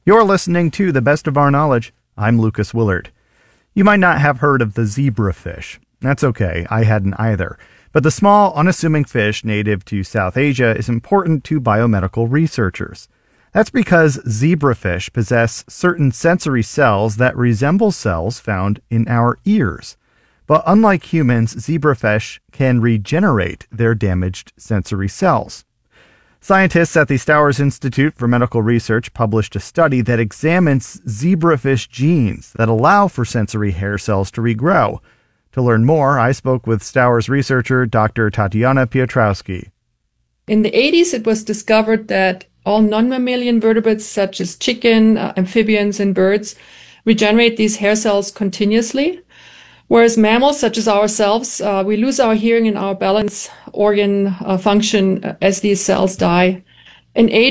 You're listening to The Best of Our Knowledge. I'm Lucas Willard. You might not have heard of the zebrafish. That's okay, I hadn't either. But the small, unassuming fish native to South Asia is important to biomedical researchers. That's because zebrafish possess certain sensory cells that resemble cells found in our ears. But unlike humans, zebrafish can regenerate their damaged sensory cells. Scientists at the Stowers Institute for Medical Research published a study that examines zebrafish genes that allow for sensory hair cells to regrow. To learn more, I spoke with Stowers researcher Dr. Tatiana Piotrowski. In the 80s, it was discovered that all non-mammalian vertebrates, such as chicken, amphibians, and birds, regenerate these hair cells continuously. Whereas mammals, such as ourselves, we lose our hearing and our balance organ function as these cells die. In